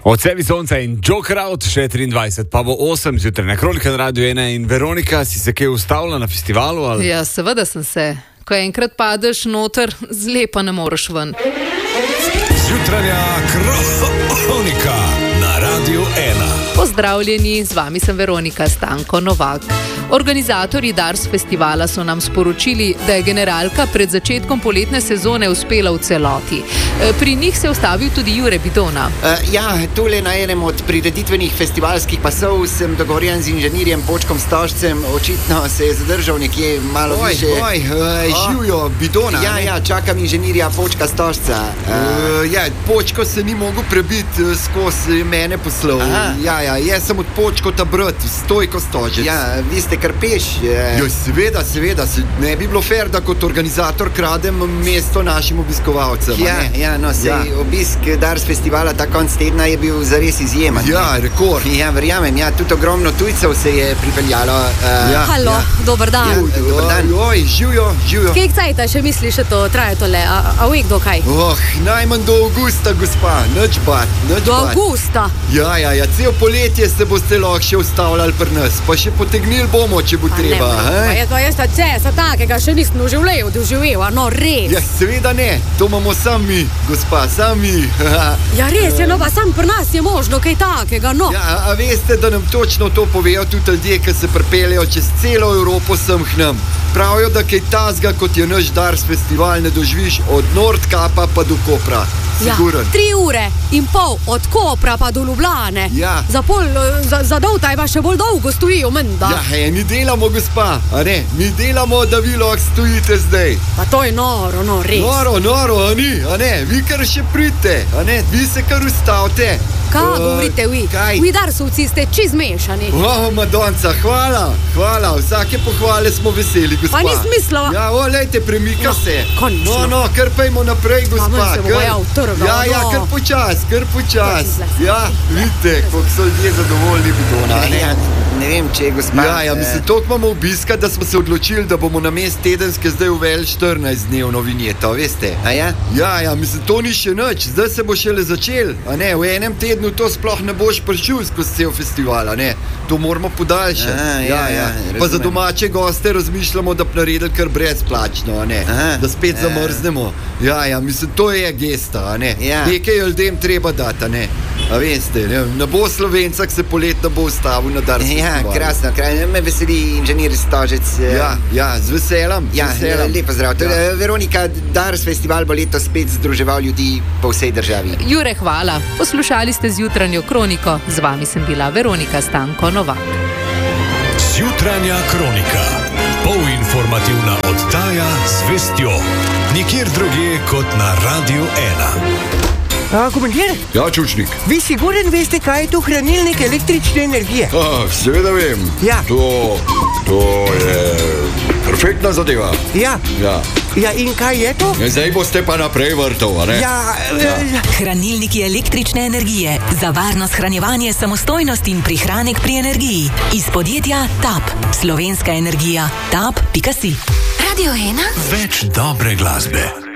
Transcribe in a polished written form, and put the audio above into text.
Od sebi sonca in Joker Out, še 23, pa bo 8 zjutraj na Kronika na Radio 1. In Veronika, si se kaj ustavila na festivalu? Ali? Ja, seveda sem se. Ko enkrat padeš noter, zlepa ne moreš ven. Zjutranja Kronika na Radio 1. Pozdravljeni, z vami sem Veronika Stanko Novak. Organizatorji Dars festivala so nam sporočili, da je generalka pred začetkom poletne sezone uspela v celoti. Pri njih se je ustavil tudi Jure Bidona. Tule na enem od prireditvenih festivalskih pasov sem dogovorjen z inženirjem Počkom Stožcem. Očitno se je zadržal nekje malo više. Živijo Bidona. Čakam inženirja Počka Stožca. Počko se ni mogel prebiti skozi mene poslov. Jaz sem od Počkota brat, Stojko Stožec. Vi ste kar peš. Seveda, ne bi bilo fair, da kot organizator kradem mesto našim obiskovalcem. Obisk Dars festivala ta konc tedna je bil zares izjemen. Rekord. Verjamem, tudi ogromno tujcev se je pripeljalo. Halo, dober dan. Dober dan. Živijo. Kek cajta še misliš, da to traje tole? A uvek do kaj? Najmanj do avgusta, gospa. Nič bat. Do avgusta? Cel poletje se boste lahko še ustavljali pri nas, pa še potegnili bomo, če bo treba. Jaz česa takega še nisem v življenju doživel, res. Seveda ne, to imamo sami, gospa, sami. Res je, pa sam pri nas je možno kaj takega, A veste, da nam točno to povejo tudi ljudje, ki se pripeljejo čez celo Evropo sem k nam. Pravijo, da kaj tazga, kot je naš Dars festival, ne doživiš od Nordkapa pa do Kopra. Siguren. 3 ure in pol od Kopra pa do Ljubljane. Za Dovtaj pa še bolj dolgo stojijo, menda. Mi delamo, gospa, a ne? Mi delamo, da vi lahko stojite zdaj. Pa to je noro, res. Noro, a ne? Vi kar še pridite, a ne? Vi se kar ustavite. Kaj govorite vi? Vi Darsovci ste čiz mešani. Madonca, hvala. Vsake pohvale smo veseli, gospa. Pa nisem mislila. Lejte, premika se. Končno. Kar pejmo naprej, gospa. Kar počas. Vidite, koliko so ljudje zadovoljni Bidona. Ne vem, če je gospa. Mislim, toliko imamo obiska, da smo se odločili, da bomo na mest tedenske zdaj uveli 14-dnevno vinjeto, veste? Mislim, to ni še nič, zdaj se bo šele začel, a ne? V enem tednu to sploh ne boš prišel skozi cel festival, a ne? To moramo podaljšati. Pa za domače goste razmišljamo, da bi naredili kar brezplačno, a ne? Da spet zamrznemo. Mislim, to je gesta, a ne? Nekaj ljudem treba dati, a ne? A veste, ne bo Slovenca, ki se poletno bo ustavil na Dars festivalu. Krasno, me veseli inženir Stožec. Z veseljem. Lepo zdrav. Veronika, Dars festival bo letos spet združeval ljudi po vsej državi. Jure, hvala. Poslušali ste Zjutranjo Kroniko. Z vami sem bila Veronika Stanko Novak. Zjutranja Kronika. Polinformativna oddaja z vestjo. Nikjer drugje kot na Radio 1. Komandir? Čučnik. Vi siguren veste, kaj je to hranilnik električne energije? Seveda vem. To je perfektna zadeva. In kaj je to? Zdaj boste pa naprej vrtov, a ne? Hranilniki električne energije. Za varno shranjevanje, samostojnost in prihranek pri energiji. Iz podjetja TAP. Slovenska energija. TAP.si. Radio 1. Več dobre glasbe.